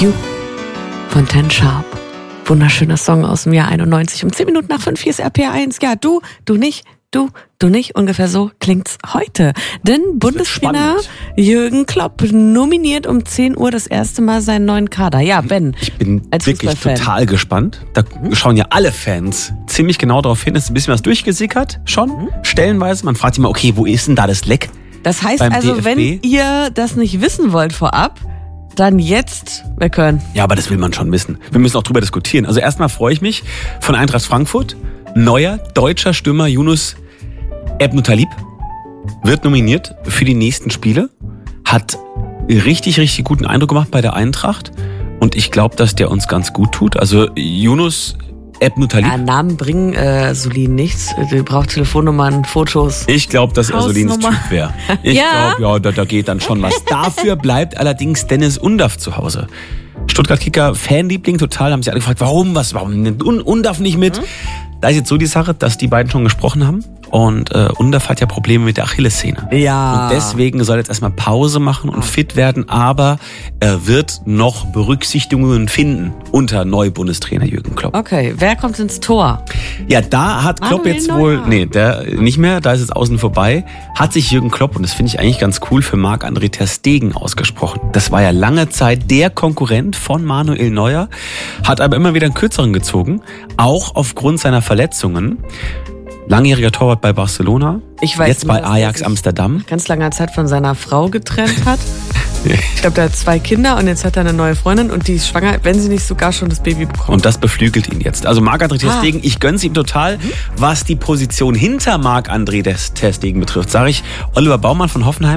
You von Ten Sharp. Wunderschöner Song aus dem Jahr 91. Um 10 Minuten nach 5, hier ist RPR1. Ja, du nicht, du nicht. Ungefähr so klingt's heute. Denn Bundestrainer Jürgen Klopp nominiert um 10 Uhr das erste Mal seinen neuen Kader. Ja, Ben. Ich bin wirklich total gespannt. Da schauen ja alle Fans ziemlich genau drauf hin. Es ist ein bisschen was durchgesickert schon, stellenweise. Man fragt sich mal, okay, wo ist denn da das Leck? Das heißt also, DFB? Wenn ihr das nicht wissen wollt vorab, dann jetzt, wir können. Ja, aber das will man schon wissen. Wir müssen auch drüber diskutieren. Also erstmal freue ich mich von Eintracht Frankfurt. Neuer deutscher Stürmer Yunus Ebnutalib wird nominiert für die nächsten Spiele. Hat richtig guten Eindruck gemacht bei der Eintracht. Und ich glaube, dass der uns ganz gut tut. Also Yunus Ebnutalib. Ja, Namen bringen Solin nichts. Du brauchst Telefonnummern, Fotos. Ich glaube, dass er Solins Typ wäre. Ich glaube, ja, da geht dann schon was. Dafür bleibt allerdings Dennis Undaff zu Hause. Stuttgart-Kicker, Fanliebling total, haben sich alle gefragt, warum nimmt Undaff nicht mit? Da ist jetzt so die Sache, dass die beiden schon gesprochen haben. Und Undaff hat ja Probleme mit der Achillessehne. Ja. Und deswegen soll er jetzt erstmal Pause machen und fit werden. Aber er wird noch Berücksichtigungen finden unter Neubundestrainer Jürgen Klopp. Okay, wer kommt ins Tor? Ja, da hat Klopp jetzt der nicht mehr, da ist es außen vorbei, hat sich Jürgen Klopp, und das finde ich eigentlich ganz cool, für Marc-André ter Stegen ausgesprochen. Das war ja lange Zeit der Konkurrent von Manuel Neuer, hat aber immer wieder einen kürzeren gezogen, auch aufgrund seiner Verletzungen. Langjähriger Torwart bei Barcelona, jetzt bei Ajax Amsterdam. Ganz langer Zeit von seiner Frau getrennt hat. Ich glaube, der hat 2 Kinder und jetzt hat er eine neue Freundin und die ist schwanger, wenn sie nicht sogar schon das Baby bekommt. Und das beflügelt ihn jetzt. Also Marc-André ter Stegen, ich gönn's ihm total. Was die Position hinter Marc-André ter Stegen betrifft, sage ich, Oliver Baumann von Hoffenheim,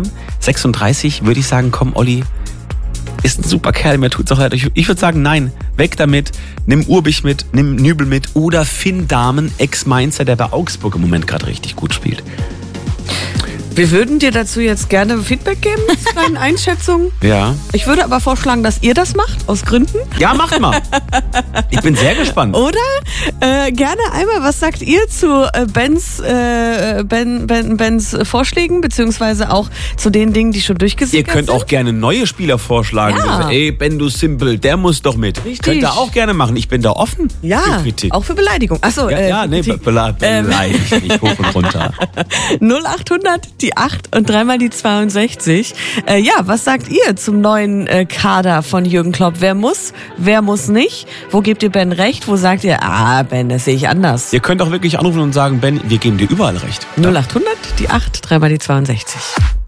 36, würde ich sagen, komm Olli, ist ein super Kerl, mir tut's auch leid. Ich würde sagen, nein, weg damit, nimm Urbich mit, nimm Nübel mit oder Finn Dahmen, Ex-Mainzer, der bei Augsburg im Moment gerade richtig gut spielt. Wir würden dir dazu jetzt gerne Feedback geben zu deinen Einschätzungen. Ja. Ich würde aber vorschlagen, dass ihr das macht, aus Gründen. Ja, macht mal. Ich bin sehr gespannt. Oder? Gerne einmal, was sagt ihr zu Bens Vorschlägen, beziehungsweise auch zu den Dingen, die schon durchgesickert sind? Ihr könnt auch gerne neue Spieler vorschlagen. Ja. Ey, Ben, du Simpel, der muss doch mit. Richtig. Könnt ihr auch gerne machen. Ich bin da offen für Kritik. Auch für Beleidigung. Achso, beleidigt nicht hoch und runter. 0800 die 8 und 3 mal die 62. Was sagt ihr zum neuen Kader von Jürgen Klopp? Wer muss nicht? Wo gebt ihr Ben recht? Wo sagt ihr, Ben, das sehe ich anders? Ihr könnt auch wirklich anrufen und sagen, Ben, wir geben dir überall recht. 0800 die 8, 3 mal die 62.